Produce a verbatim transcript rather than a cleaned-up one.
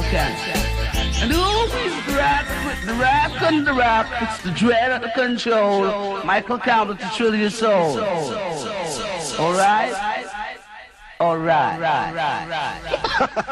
can. And who is the rap with the rap and the rap? It's the dread of the control. Michael Campbell to thrill your soul. Alright? Alright.